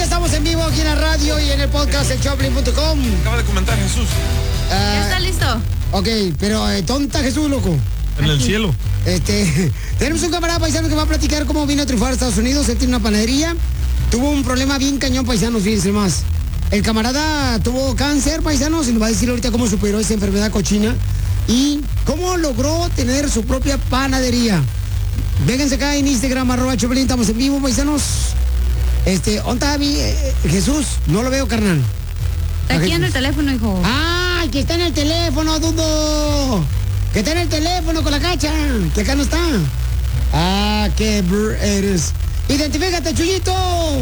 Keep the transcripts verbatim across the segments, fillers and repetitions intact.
estamos en vivo aquí en la radio y en el podcast el choplin punto com. Acaba de comentar Jesús. Uh, ¿Ya está listo? Ok, pero eh, ¿dónde está Jesús, loco? En el cielo. Este, tenemos un camarada paisano que va a platicar cómo vino a triunfar a Estados Unidos. Él tiene una panadería. Tuvo un problema bien cañón, paisanos, fíjense más. El camarada tuvo cáncer, paisanos, y nos va a decir ahorita cómo superó esa enfermedad cochina y cómo logró tener su propia panadería. Vénganse acá en Instagram, arroba Choplin, estamos en vivo, paisanos. Este, ¿dónde está mi, eh, Jesús? No lo veo, carnal. Está aquí en el teléfono, hijo. ¡Ah! Que está en el teléfono, dudo. Que está en el teléfono con la cacha. Que acá no está. Ah, qué brr eres. Identifícate, Chuyito.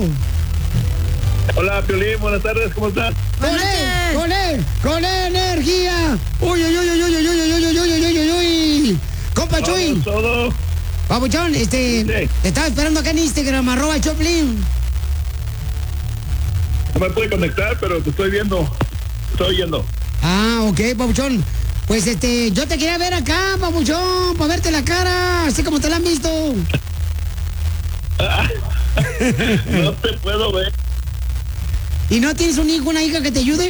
Hola, Piolín, buenas tardes, ¿cómo estás? Con él, con él, con energía. Uy, uy, uy, uy, uy, uy, uy, uy, uy, uy, uy, uy. Compa Chuy. Todo. Papuchón, este, Sí. te estaba esperando acá en Instagram, arroba Choplin. No me pude conectar, pero te estoy viendo. Te estoy oyendo. Ah, ok, papuchón. Pues este, yo te quería ver acá, papuchón, para verte la cara, así como te la han visto. No te puedo ver. ¿Y no tienes un hijo, una hija que te ayude?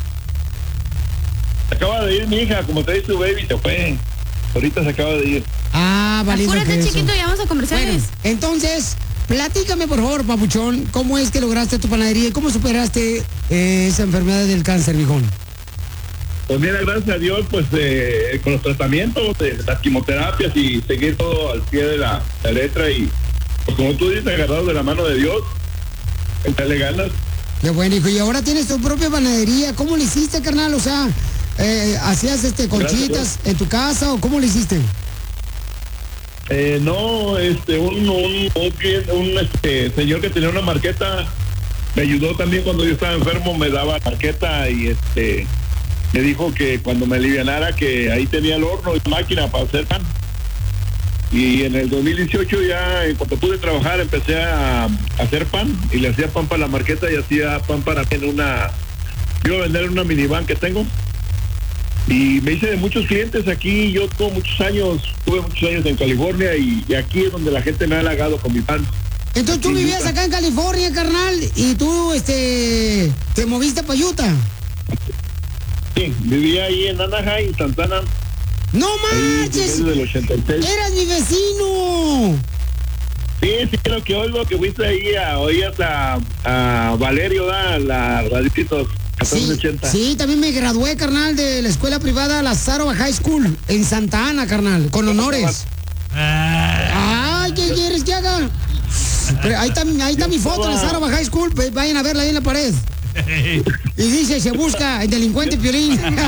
Acaba de ir mi hija, como te dice tu baby, se fue. Ahorita se acaba de ir. Ah, vale. Apúrate, chiquito, ya vamos a comerciales. Bueno, entonces, platícame, por favor, papuchón, ¿cómo es que lograste tu panadería y cómo superaste eh, esa enfermedad del cáncer, viejón? Pues mira, gracias a Dios, pues eh, con los tratamientos, de las quimioterapias y seguir todo al pie de la, la letra y, pues como tú dices, agarrado de la mano de Dios, echarle ganas. Qué bueno, hijo. Y ahora tienes tu propia panadería. ¿Cómo le hiciste, carnal? O sea, eh, ¿hacías este conchitas en tu casa o cómo le hiciste? Eh, no, este, un, un, un, cliente- un, este, señor que tenía una marqueta me ayudó también cuando yo estaba enfermo, me daba marqueta y este me dijo que cuando me alivianara que ahí tenía el horno y máquina para hacer pan. Y en el dos mil dieciocho ya, en cuanto pude trabajar, empecé a, a hacer pan y le hacía pan para la marqueta y hacía pan para en una, iba a vender en una minivan que tengo. Y me hice de muchos clientes aquí. Yo tuve muchos años, tuve muchos años en California y, y aquí es donde la gente me ha halagado con mi pan. Entonces tú Aquí en vivías Utah. acá en California, carnal, y tú este te moviste para Utah. Sí, vivía ahí en Anaheim, Santana. ¡No Ahí marches! desde el ochenta y seis. ¡Eras mi vecino! Sí, sí, creo que oigo que fuiste ahí a oías a, a Valerio, da, la raditos catorce Sí, ochenta. sí, también me gradué, carnal, de la escuela privada La Sarova High School en Santa Ana, carnal, con honores. Ay, ¿qué quieres que haga? Pero ahí está, ahí está mi foto en la Sarova High School, pues vayan a verla ahí en la pared. Y dice, se busca el delincuente Piolín. Yo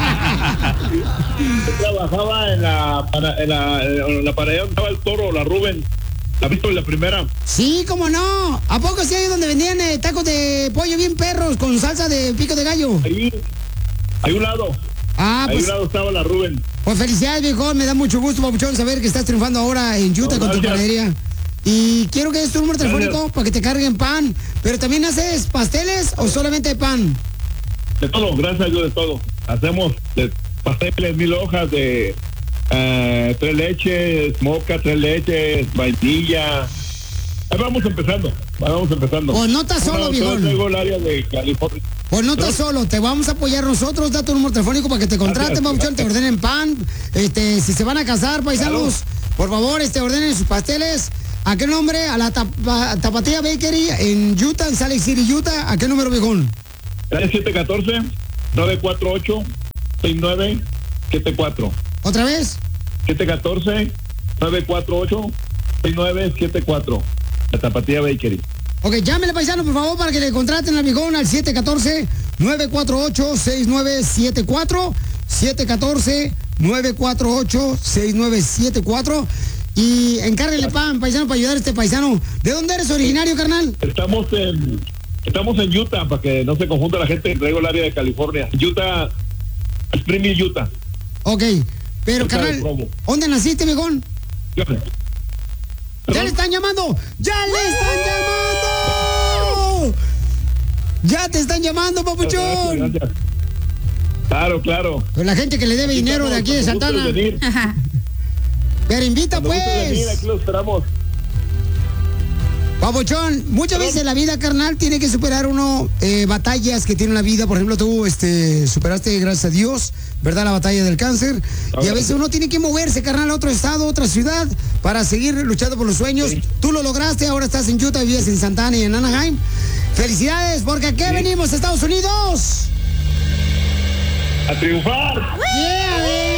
trabajaba en la, para, en la, en la panadería donde estaba el toro, la Rubén. ¿La has visto en la primera? Sí, cómo no. ¿A poco sí ahí donde vendían eh, tacos de pollo bien perros con salsa de pico de gallo? Ahí, hay un lado. Ah, Ahí pues, un lado estaba la Rubén. pues felicidades, viejo. Me da mucho gusto, papuchón, saber que estás triunfando ahora en Utah No, con tu gracias. panadería. Y quiero que des tu número Gracias. telefónico para que te carguen pan. Pero también haces pasteles o solamente pan. De todo, gracias a Dios de todo. Hacemos de pasteles, mil hojas de eh, tres leches, moca, tres leches, vainilla. Ahí vamos empezando, vamos empezando. Pues no estás solo, Bueno, viejón. yo traigo el área de California. Pues no estás solo, te vamos a apoyar nosotros, da tu número telefónico para que te contraten, Gracias. papuchón, te ordenen pan. Este, si se van a casar, paisanos, por favor, este, ordenen sus pasteles. ¿A qué nombre? A la tapa- Tapatía Bakery en Utah, en Salt Lake City, Utah. ¿A qué número, viejón? siete uno cuatro, nueve cuatro ocho, seis nueve siete cuatro. ¿Otra vez? siete uno cuatro, nueve cuatro ocho, seis nueve siete cuatro. La Tapatía Bakery. Ok, llámele, paisano, por favor, para que le contraten al viejón al siete uno cuatro, nueve cuatro ocho, seis nueve siete cuatro. siete uno cuatro, nueve cuatro ocho, seis nueve siete cuatro. Y encárguele pan, paisano, para ayudar a este paisano. ¿De dónde eres originario, carnal? Estamos en estamos en Utah, para que no se confunda la gente, traigo el área de California. Utah, Spring Hill, Utah. Ok, pero, Cerca de carnal, Provo. ¿dónde naciste, viejón? Yo- ¡Ya ¿Perdón? le están llamando! ¡Ya le están llamando! ¡Ya te están llamando, papuchón! Gracias, gracias. Claro, claro. Pues la gente que le debe Aquí dinero de estamos, aquí de cuando Santana. gustes venir. Pero invita, Cuando gustes venir, pues. aquí lo esperamos. Papuchón, muchas veces en la vida, carnal, tiene que superar uno eh, batallas que tiene la vida. Por ejemplo, tú este, superaste, gracias a Dios, ¿verdad? La batalla del cáncer. A y a veces uno tiene que moverse, carnal, a otro estado, a otra ciudad, para seguir luchando por los sueños. Sí. Tú lo lograste, ahora estás en Utah, vives en Santa Ana y en Anaheim. Felicidades, porque aquí sí. venimos, Estados Unidos. A triunfar. Yeah,